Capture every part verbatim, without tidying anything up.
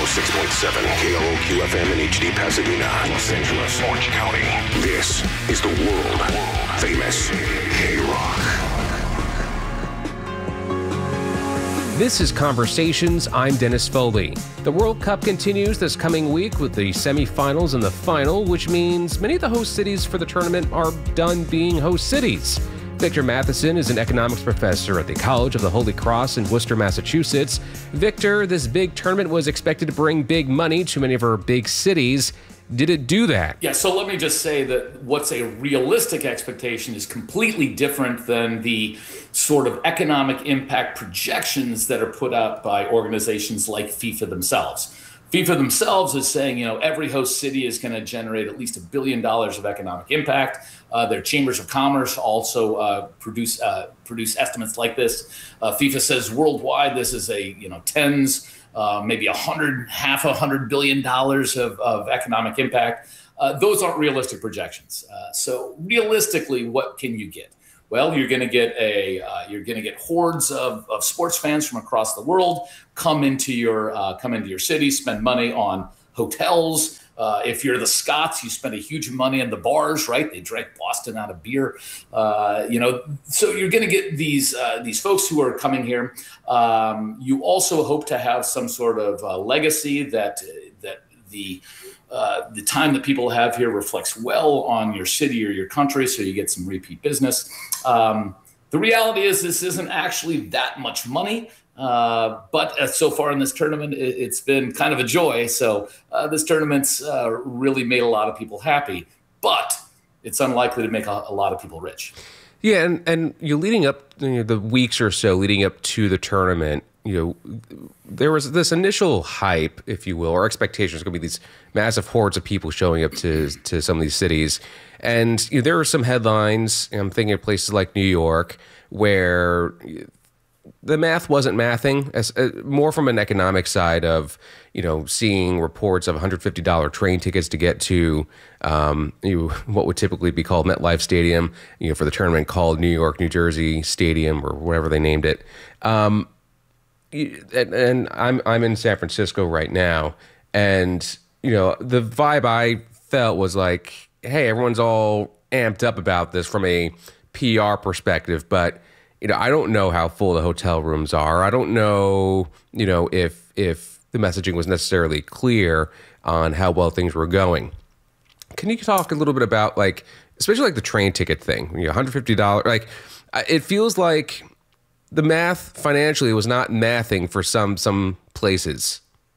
oh six point seven K R O Q F M in H D Pasadena, Los Angeles, Orange County. This is the world famous K-Rock. This is Conversations. I'm Dennis Foley. The World Cup continues this coming week with the semifinals and the final, which means many of the host cities for the tournament are done being host cities. Victor Matheson is an economics professor at the College of the Holy Cross in Worcester, Massachusetts. Victor, this big tournament was expected to bring big money to many of our big cities. Did it do that? Yeah, so let me just say that what's a realistic expectation is completely different than the sort of economic impact projections that are put out by organizations like FIFA themselves. FIFA themselves is saying, you know, every host city is going to generate at least a billion dollars of economic impact. Uh, their chambers of commerce also uh, produce uh, produce estimates like this. Uh, FIFA says worldwide this is a you know tens, uh, maybe a hundred, half a hundred billion dollars of, of economic impact. Uh, those aren't realistic projections. Uh, so realistically, what can you get? Well, you're going to get a uh, you're going to get hordes of, of sports fans from across the world come into your uh, come into your city, spend money on hotels. Uh, if you're the Scots, you spend a huge money on the bars, right? They drank Boston out of beer, uh, you know. So you're going to get these uh, these folks who are coming here. Um, you also hope to have some sort of uh, legacy that that the Uh, the time that people have here reflects well on your city or your country, so you get some repeat business. Um, the reality is this isn't actually that much money, uh, but uh, so far in this tournament, it, it's been kind of a joy. So uh, this tournament's uh, really made a lot of people happy, but it's unlikely to make a, a lot of people rich. Yeah, and, and you're leading up, you know, the weeks or so leading up to the tournament, you know, there was this initial hype, if you will, or expectations. Going to be these massive hordes of people showing up to to some of these cities, and you know, there were some headlines. I'm thinking of places like New York, where the math wasn't mathing, as uh, more from an economic side of, you know, seeing reports of one hundred fifty dollars train tickets to get to um, you know, what would typically be called MetLife Stadium, you know, for the tournament called New York, New Jersey Stadium or whatever they named it. Um, and, and I'm I'm in San Francisco right now, and you know, the vibe I felt was like, hey, everyone's all amped up about this from a P R perspective, but you know, I don't know how full the hotel rooms are. I don't know, you know, if if the messaging was necessarily clear on how well things were going. Can you talk a little bit about, like, especially like the train ticket thing? You know, one hundred fifty dollars. Like, it feels like the math financially was not mathing for some some places.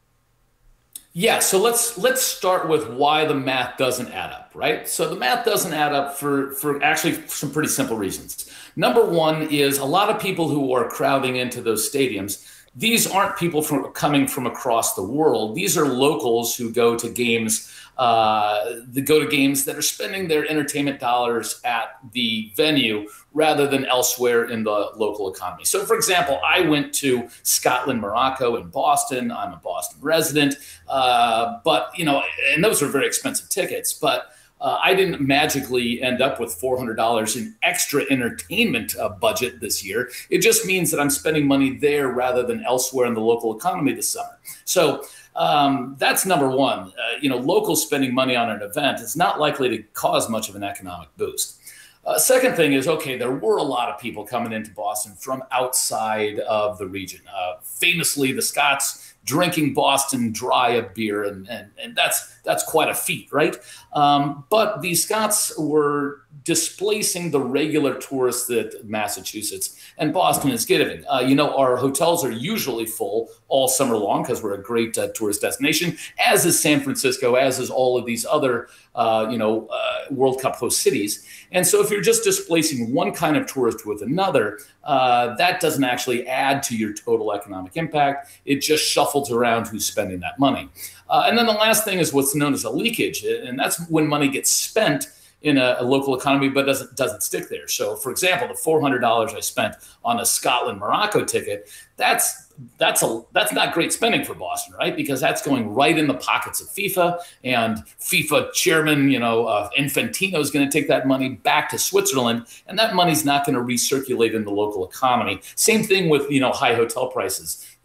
Yeah, so let's let's start with why the math doesn't add up, right? So the math doesn't add up for for actually some pretty simple reasons. Number one is a lot of people who are crowding into those stadiums. These aren't people from coming from across the world. These are locals who go to games, uh, that go to games that are spending their entertainment dollars at the venue rather than elsewhere in the local economy. So, for example, I went to Scotland, Morocco in Boston. I'm a Boston resident, uh, but you know, and those are very expensive tickets. But Uh, I didn't magically end up with four hundred dollars in extra entertainment uh, budget this year. It just means that I'm spending money there rather than elsewhere in the local economy this summer. So um, that's number one. Uh, you know, local spending money on an event is not likely to cause much of an economic boost. Uh, second thing is, okay, there were a lot of people coming into Boston from outside of the region. Uh, famously, the Scots drinking Boston dry of beer, and and, and that's that's quite a feat, right? Um, but the Scots were displacing the regular tourists that Massachusetts and Boston is giving. Uh, you know, our hotels are usually full all summer long because we're a great uh, tourist destination, as is San Francisco, as is all of these other, uh, you know, uh, World Cup host cities. And so if you're just displacing one kind of tourist with another, uh, that doesn't actually add to your total economic impact. It just shuffles around who's spending that money. Uh, and then the last thing is what's known as a leakage. And that's when money gets spent in a, a local economy, but doesn't doesn't stick there. So, for example, the four hundred dollars I spent on a Scotland Morocco ticket, that's that's a that's not great spending for Boston, right? Because that's going right in the pockets of FIFA, and FIFA chairman, you know, uh, Infantino is going to take that money back to Switzerland, and that money's not going to recirculate in the local economy. Same thing with, you know, high hotel prices.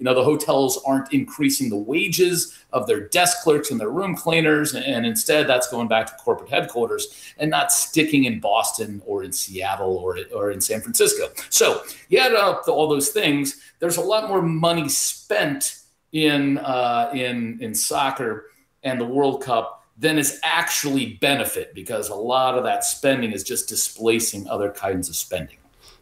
You know, the hotels aren't increasing the wages of their desk clerks and their room cleaners, and instead that's going back to corporate headquarters and not sticking in Boston or in Seattle or, or in San Francisco. So you add up all those things, there's a lot more money spent in uh, in in soccer and the World Cup than is actually benefit, because a lot of that spending is just displacing other kinds of spending.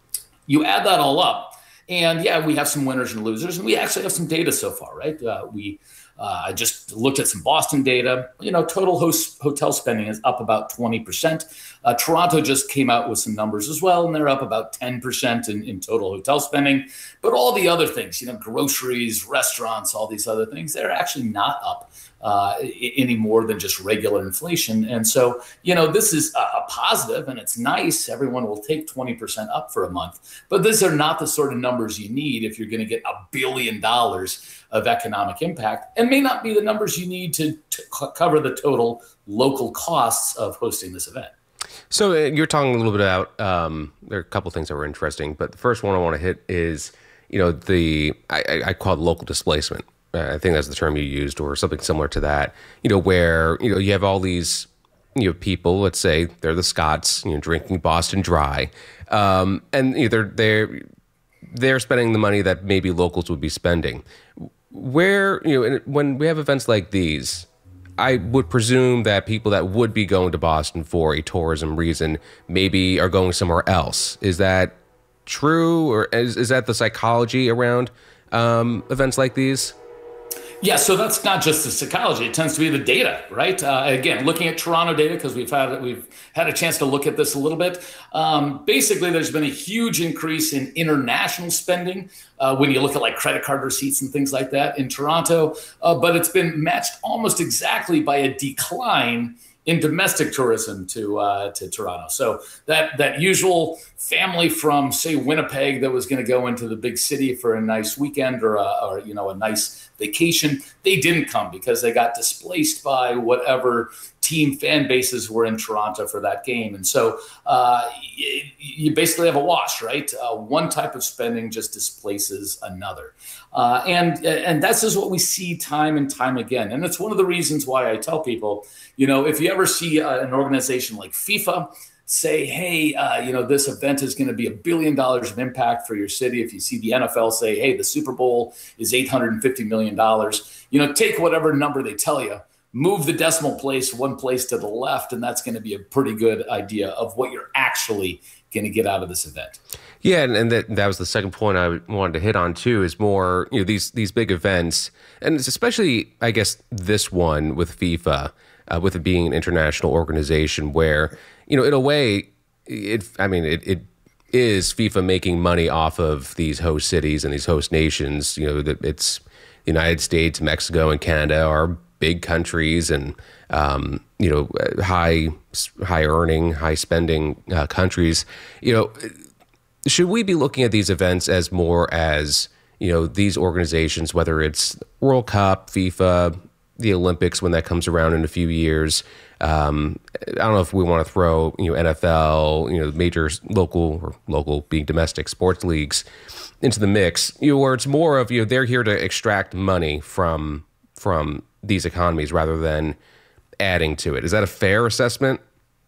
You add that all up, and yeah, we have some winners and losers, and we actually have some data so far, right? Uh, we uh, I just looked at some Boston data. You know, total host, hotel spending is up about twenty percent. Uh, Toronto just came out with some numbers as well, and they're up about ten percent in, in total hotel spending. But all the other things, you know, groceries, restaurants, all these other things, they're actually not up uh, any more than just regular inflation. And so, you know, this is a, a positive, and it's nice. Everyone will take twenty percent up for a month. But these are not the sort of numbers you need if you're going to get a billion dollars of economic impact, and may not be the numbers you need to, to co- cover the total local costs of hosting this event. So uh, you're talking a little bit about, um, there are a couple of things that were interesting, but the first one I want to hit is, you know, the, I, I call it local displacement. Uh, I think that's the term you used, or something similar to that, you know, where, you know, you have all these, you know, people, let's say they're the Scots, you know, drinking Boston Dry, um, and you know, they're, they're, they're spending the money that maybe locals would be spending. Where, you know, when we have events like these, I would presume that people that would be going to Boston for a tourism reason maybe are going somewhere else. Is that true, or is, is that the psychology around um, events like these? Yeah, so that's not just the psychology; it tends to be the data, right? Uh, again, looking at Toronto data, because we've had we've had a chance to look at this a little bit. Um, basically, there's been a huge increase in international spending uh, when you look at like credit card receipts and things like that in Toronto, uh, but it's been matched almost exactly by a decline in domestic tourism to uh, to Toronto. So that that usual family from, say, Winnipeg that was going to go into the big city for a nice weekend or a, or you know a nice vacation, they didn't come because they got displaced by whatever team fan bases were in Toronto for that game. And so uh, you, you basically have a wash, right? Uh, one type of spending just displaces another. Uh, and and that's just what we see time and time again. And it's one of the reasons why I tell people, you know, if you ever see uh, an organization like FIFA say, hey, uh, you know, this event is going to be a billion dollars of impact for your city. If you see the N F L say, hey, the Super Bowl is eight hundred fifty million dollars, you know, take whatever number they tell you, move the decimal place one place to the left, and that's going to be a pretty good idea of what you're actually going to get out of this event. Yeah, and, and that that was the second point I wanted to hit on too, is more, you know, these these big events, and it's especially, I guess, this one with FIFA, uh, with it being an international organization where, you know, in a way, it, I mean, it, it is FIFA making money off of these host cities and these host nations. You know, that it's the United States, Mexico, and Canada are big countries, and um, you know, high high earning, high spending uh, countries. You know, should we be looking at these events as more as, you know, these organizations, whether it's World Cup, FIFA, the Olympics when that comes around in a few years? Um, I don't know if we want to throw, you know, N F L, you know, major local or local being domestic sports leagues into the mix, you know, where it's more of, you know, they're here to extract money from from these economies rather than adding to it. Is that a fair assessment?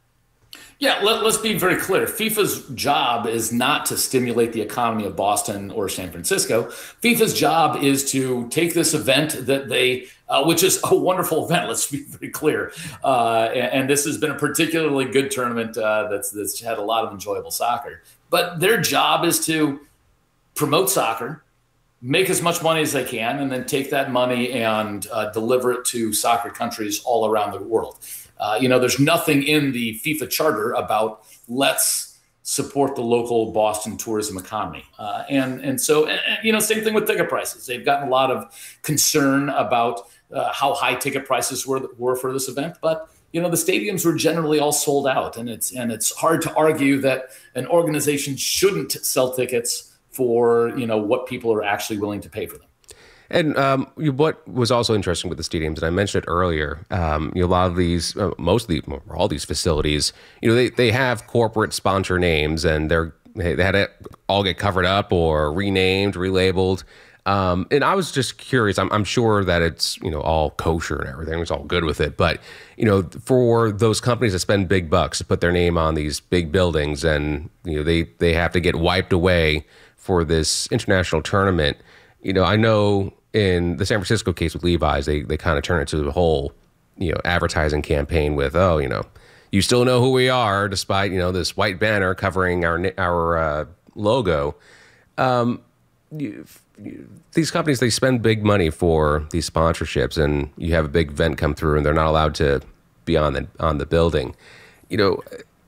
Yeah, let, let's be very clear. FIFA's job is not to stimulate the economy of Boston or San Francisco. FIFA's job is to take this event that they, uh, which is a wonderful event, let's be very clear. Uh, and, and this has been a particularly good tournament uh, that's, that's had a lot of enjoyable soccer. But their job is to promote soccer, make as much money as they can, and then take that money and uh, deliver it to soccer countries all around the world. Uh, you know, there's nothing in the FIFA charter about let's support the local Boston tourism economy. Uh, and and so, and, you know, same thing with ticket prices. They've gotten a lot of concern about uh, how high ticket prices were were for this event. But, you know, the stadiums were generally all sold out. And it's and it's hard to argue that an organization shouldn't sell tickets for, you know, what people are actually willing to pay for them. And um, what was also interesting with the stadiums, and I mentioned it earlier, um, you know, a lot of these, uh, most of the, or all these facilities, you know, they, they have corporate sponsor names, and they're they had to all get covered up or renamed, relabeled. Um, and I was just curious. I'm, I'm sure that it's, you know, all kosher and everything. It's all good with it. But, you know, for those companies that spend big bucks to put their name on these big buildings and, you know, they, they have to get wiped away for this international tournament. You know, I know in the San Francisco case with Levi's, they, they kind of turn it to the whole, you know, advertising campaign with, oh, you know, you still know who we are despite, you know, this white banner covering our, our uh, logo. Um, you, These companies, they spend big money for these sponsorships, and you have a big event come through and they're not allowed to be on the on the building. You know,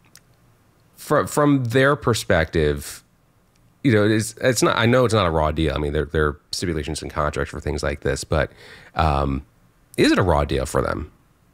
from from their perspective, you know, it's it's not. I know it's not a raw deal. I mean, there there are stipulations and contracts for things like this, but um, is it a raw deal for them?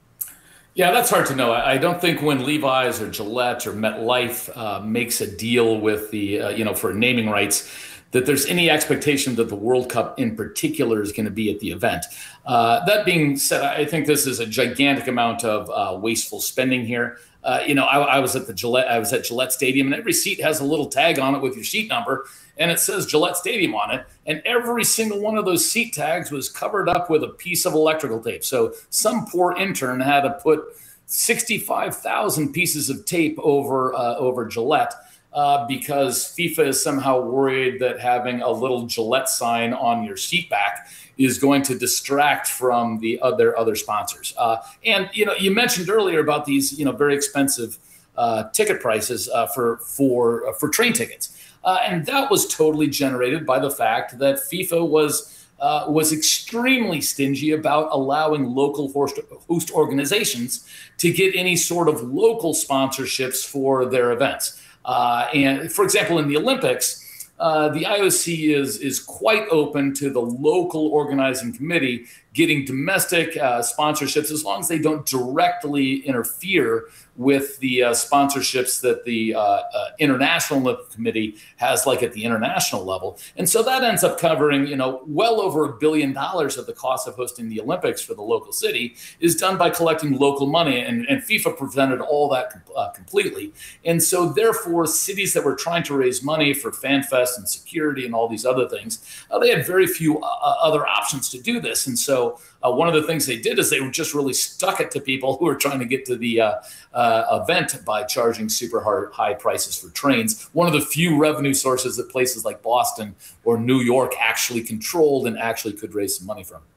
Yeah, that's hard to know. I don't think when Levi's or Gillette or MetLife uh, makes a deal with the uh, you know for naming rights, that there's any expectation that the World Cup in particular is going to be at the event. Uh, that being said, I think this is a gigantic amount of uh, wasteful spending here. Uh, you know, I, I was at the Gillette, I was at Gillette Stadium, and every seat has a little tag on it with your seat number, and it says Gillette Stadium on it. And every single one of those seat tags was covered up with a piece of electrical tape. So some poor intern had to put sixty-five thousand pieces of tape over uh, over Gillette. Uh, because FIFA is somehow worried that having a little Gillette sign on your seat back is going to distract from the other other sponsors. Uh, and you know, you mentioned earlier about these, you know, very expensive uh, ticket prices uh, for for uh, for train tickets, uh, and that was totally generated by the fact that FIFA was uh, was extremely stingy about allowing local host, host organizations to get any sort of local sponsorships for their events. Uh, and for example, in the Olympics, uh, the I O C is is quite open to the local organizing committee getting domestic uh, sponsorships as long as they don't directly interfere with the uh, sponsorships that the uh, uh, International Olympic Committee has, like at the international level. And so that ends up covering, you know, well over a billion dollars of the cost of hosting the Olympics for the local city is done by collecting local money. And, and FIFA prevented all that uh, completely. And so therefore, cities that were trying to raise money for FanFest and security and all these other things, uh, they had very few uh, other options to do this. And so Uh, one of the things they did is they just really stuck it to people who were trying to get to the uh, uh, event by charging super hard, high prices for trains. One of the few revenue sources that places like Boston or New York actually controlled and actually could raise some money from.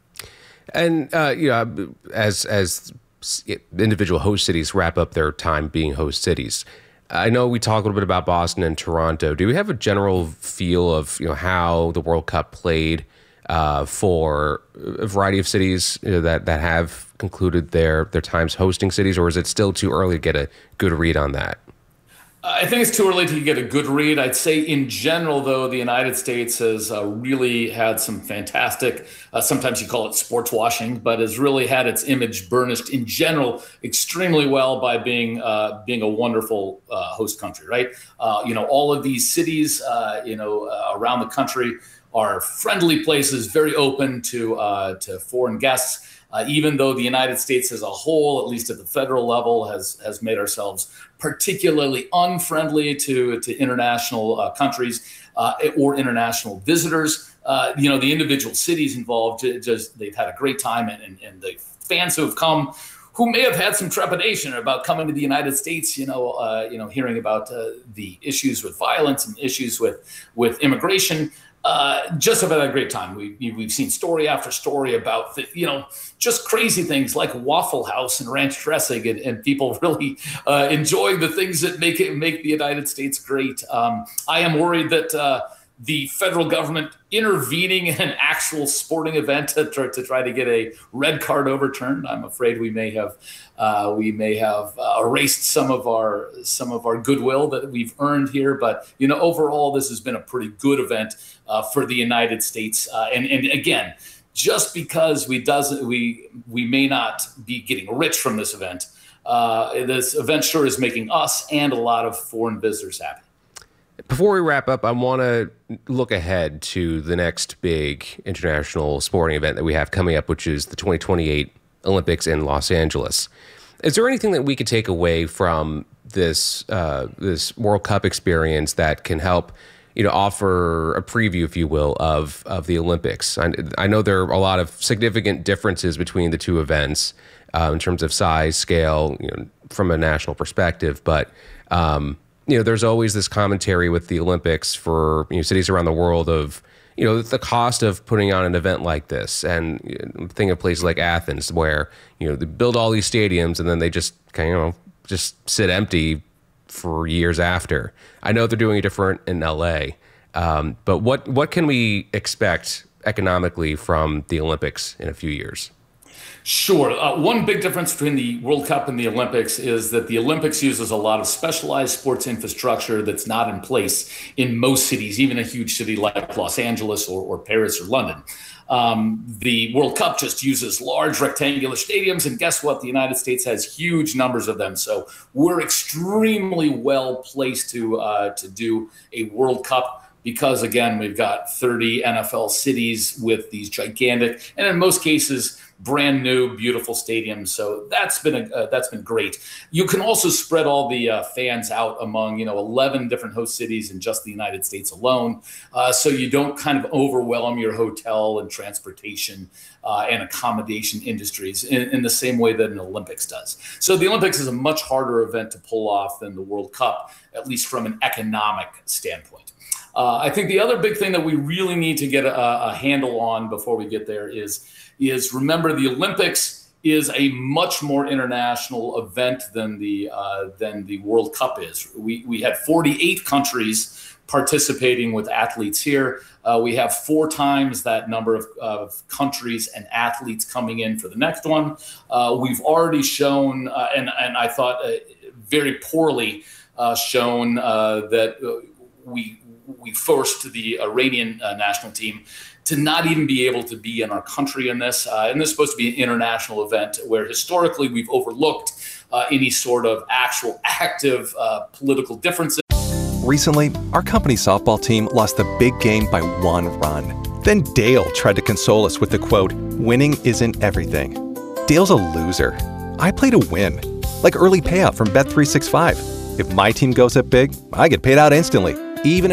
And uh, you know, as as individual host cities wrap up their time being host cities, I know we talked a little bit about Boston and Toronto. Do we have a general feel of, you know, how the World Cup played Uh, for a variety of cities, you know, that that have concluded their their times hosting cities, or is it still too early to get a good read on that? I think it's too early to get a good read. I'd say in general, though, the United States has uh, really had some fantastic, uh, sometimes you call it sports washing, but has really had its image burnished in general extremely well by being uh, being a wonderful uh, host country, right? Uh, you know, all of these cities, uh, you know, uh, around the country are friendly places, very open to uh, to foreign guests. Uh, even though the United States as a whole, at least at the federal level, has has made ourselves particularly unfriendly to to international uh, countries uh, or international visitors. Uh, you know, the individual cities involved, just they've had a great time, and, and, and the fans who have come, who may have had some trepidation about coming to the United States, you know, uh, you know, hearing about uh, the issues with violence and issues with with immigration. Uh, just have had a great time. We, we've seen story after story about, the, you know, just crazy things like Waffle House and ranch dressing, and, and people really uh, enjoying the things that make it make the United States great. Um, I am worried that uh, the federal government intervening in an actual sporting event to try, to try to get a red card overturned, I'm afraid we may have uh, we may have uh, erased some of our some of our goodwill that we've earned here. But you know, overall, this has been a pretty good event uh, for the United States. Uh, and and again, just because we doesn't we we may not be getting rich from this event, uh, this event sure is making us and a lot of foreign visitors happy. Before we wrap up, I want to look ahead to the next big international sporting event that we have coming up, which is the twenty twenty-eight Olympics in Los Angeles. Is there anything that we could take away from this uh, this World Cup experience that can help you know, offer a preview, if you will, of of the Olympics. I, I know there are a lot of significant differences between the two events uh, in terms of size, scale, you know, from a national perspective, but um, you know, there's always this commentary with the Olympics for, you know, cities around the world of, you know, the cost of putting on an event like this. And you know, think of places like Athens where, you know, they build all these stadiums and then they just kind of, you know, just sit empty for years after. I know they're doing it different in L A, um, but what what can we expect economically from the Olympics in a few years? Sure. Uh, one big difference between the World Cup and the Olympics is that the Olympics uses a lot of specialized sports infrastructure that's not in place in most cities, even a huge city like Los Angeles or, or Paris or London. Um, the World Cup just uses large rectangular stadiums, and guess what? The United States has huge numbers of them. So we're extremely well placed to uh, to do a World Cup because, again, we've got thirty N F L cities with these gigantic, and in most cases, brand new, beautiful stadiums. So that's been a, uh, that's been great. You can also spread all the uh, fans out among, you know, eleven different host cities in just the United States alone. Uh, so you don't kind of overwhelm your hotel and transportation uh, and accommodation industries in, in the same way that an Olympics does. So the Olympics is a much harder event to pull off than the World Cup, at least from an economic standpoint. Uh, I think the other big thing that we really need to get a, a handle on before we get there is, is remember the Olympics is a much more international event than the uh, than the World Cup is. We we had forty-eight countries participating with athletes here. Uh, we have four times that number of, of countries and athletes coming in for the next one. Uh, we've already shown, uh, and and I thought uh, very poorly uh, shown uh, that uh, we. we forced the Iranian uh, national team to not even be able to be in our country in this. Uh, and this is supposed to be an international event where historically we've overlooked uh, any sort of actual active uh, political differences. Recently, our company softball team lost the big game by one run. Then Dale tried to console us with the quote, "Winning isn't everything." Dale's a loser. I play to win, like early payout from Bet three sixty-five. If my team goes up big, I get paid out instantly, even if